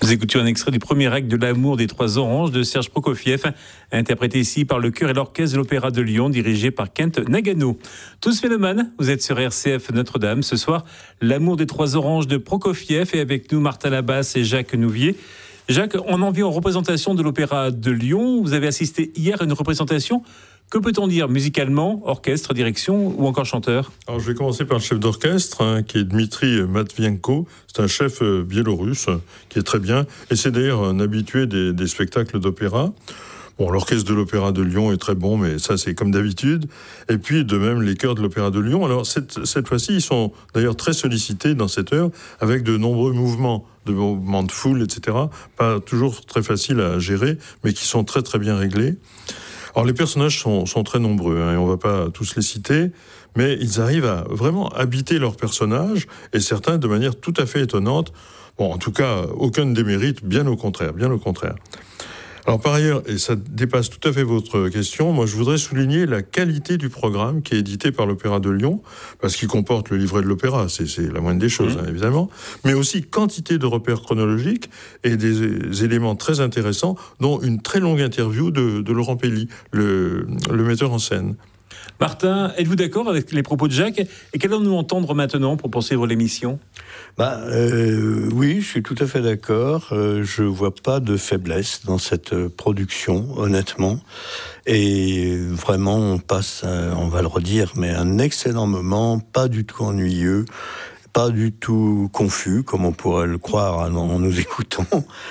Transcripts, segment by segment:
Nous écoutions un extrait du premier acte de L'Amour des Trois Oranges de Serge Prokofiev, interprété ici par le chœur et l'orchestre de l'Opéra de Lyon, dirigé par Kent Nagano. Tous mélomanes, vous êtes sur RCF Notre-Dame. Ce soir, L'Amour des Trois Oranges de Prokofiev, et avec nous Martin Labasse et Jacques Nouvier. Jacques, on en vient aux représentations de l'Opéra de Lyon. Vous avez assisté hier à une représentation. Que peut-on dire musicalement, orchestre, direction ou encore chanteur ? Alors, je vais commencer par le chef d'orchestre, qui est Dmitri Matvienko. C'est un chef biélorusse qui est très bien. Et c'est d'ailleurs un habitué des spectacles d'opéra. Bon, l'orchestre de l'Opéra de Lyon est très bon, mais ça, c'est comme d'habitude. Et puis, de même, les chœurs de l'Opéra de Lyon. Alors, cette fois-ci, ils sont d'ailleurs très sollicités dans cette heure, avec de nombreux mouvements de foule, etc. Pas toujours très faciles à gérer, mais qui sont très, très bien réglés. Alors, les personnages sont très nombreux, et on ne va pas tous les citer, mais ils arrivent à vraiment habiter leurs personnages, et certains de manière tout à fait étonnante. Bon, en tout cas, aucun ne démérite, bien au contraire. Alors par ailleurs, et ça dépasse tout à fait votre question, moi je voudrais souligner la qualité du programme qui est édité par l'Opéra de Lyon, parce qu'il comporte le livret de l'opéra, c'est la moindre des choses, évidemment, mais aussi quantité de repères chronologiques et des éléments très intéressants, dont une très longue interview de Laurent Pelli, le metteur en scène. Martin, êtes-vous d'accord avec les propos de Jacques ? Et qu'allons-nous entendre maintenant pour poursuivre l'émission ? Oui, je suis tout à fait d'accord. Je vois pas de faiblesse dans cette production, honnêtement. Et vraiment, on passe, on va le redire, mais un excellent moment, pas du tout ennuyeux, pas du tout confus, comme on pourrait le croire en nous écoutant.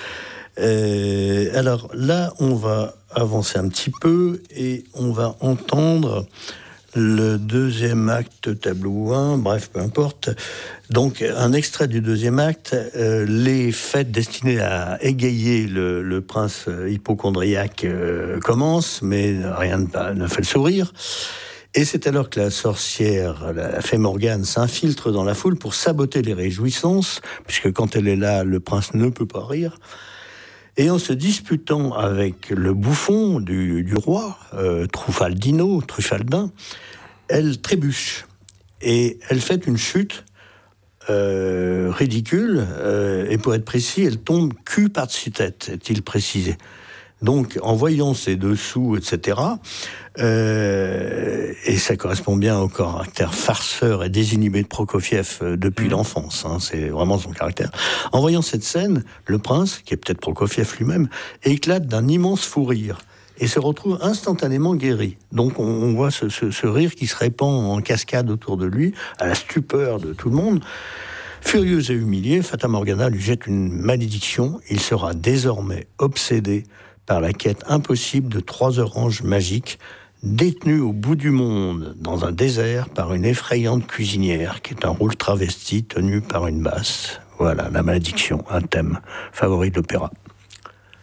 Alors là, on va avancer un petit peu et on va entendre le deuxième acte, tableau 1, bref, peu importe. Donc, un extrait du deuxième acte, les fêtes destinées à égayer le prince hypocondriaque commencent, mais rien ne fait le sourire. Et c'est alors que la sorcière, la fée Morgane, s'infiltre dans la foule pour saboter les réjouissances, puisque quand elle est là, le prince ne peut pas rire. Et en se disputant avec le bouffon du roi, Truffaldin, elle trébuche. Et elle fait une chute ridicule, et pour être précis, elle tombe cul par-dessus tête, est-il précisé. Donc, en voyant ses dessous, etc., et ça correspond bien au caractère farceur et désinhibé de Prokofiev depuis l'enfance, c'est vraiment son caractère. En voyant cette scène, le prince, qui est peut-être Prokofiev lui-même, éclate d'un immense fou rire et se retrouve instantanément guéri. Donc on voit ce rire qui se répand en cascade autour de lui, à la stupeur de tout le monde. Furieuse et humiliée, Fata Morgana lui jette une malédiction. Il sera désormais obsédé par la quête impossible de 3 oranges magiques, détenues au bout du monde, dans un désert, par une effrayante cuisinière, qui est un rôle travesti tenu par une basse. Voilà, la malédiction, un thème favori de l'opéra.